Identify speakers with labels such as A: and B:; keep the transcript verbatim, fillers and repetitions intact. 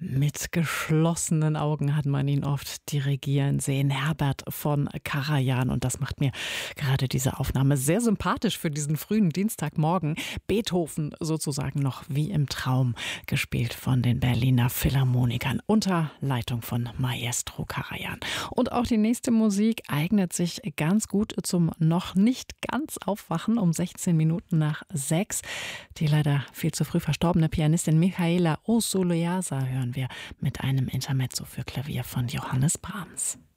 A: Mit geschlossenen Augen hat man ihn oft dirigieren sehen, Herbert von Karajan. Und das macht mir gerade diese Aufnahme sehr sympathisch für diesen frühen Dienstagmorgen. Beethoven sozusagen noch wie im Traum, gespielt von den Berliner Philharmonikern unter Leitung von Maestro Karajan. Und auch die nächste Musik eignet sich ganz gut zum noch nicht ganz Aufwachen um sechzehn Minuten nach sechs. Die leider viel zu früh verstorbene Pianistin Michaela Osoleasa hören wir mit einem Intermezzo für Klavier von Johannes Brahms.